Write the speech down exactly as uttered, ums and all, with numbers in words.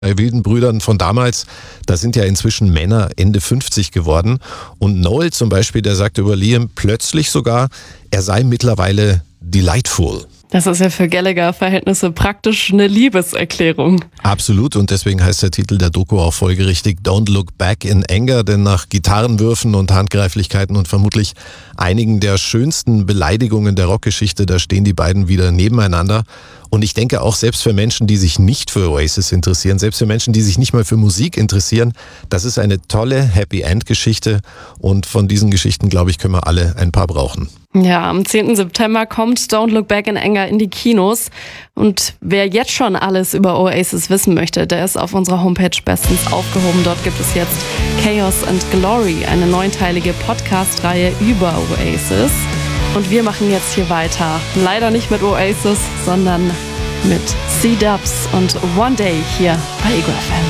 Bei Wilden Brüdern von damals, da sind ja inzwischen Männer Ende fünfzig geworden. Und Noel zum Beispiel, der sagte über Liam plötzlich sogar, er sei mittlerweile delightful. Das ist ja für Gallagher-Verhältnisse praktisch eine Liebeserklärung. Absolut, und deswegen heißt der Titel der Doku auch folgerichtig Don't Look Back in Anger, denn nach Gitarrenwürfen und Handgreiflichkeiten und vermutlich einigen der schönsten Beleidigungen der Rockgeschichte, da stehen die beiden wieder nebeneinander. Und ich denke auch, selbst für Menschen, die sich nicht für Oasis interessieren, selbst für Menschen, die sich nicht mal für Musik interessieren, das ist eine tolle Happy-End-Geschichte, und von diesen Geschichten, glaube ich, können wir alle ein paar brauchen. Ja, am zehnten September kommt Don't Look Back in Anger in die Kinos. Und wer jetzt schon alles über Oasis wissen möchte, der ist auf unserer Homepage bestens aufgehoben. Dort gibt es jetzt Chaos and Glory, eine neunteilige Podcast-Reihe über Oasis. Und wir machen jetzt hier weiter. Leider nicht mit Oasis, sondern mit C-Dubs und One Day hier bei Ego F M.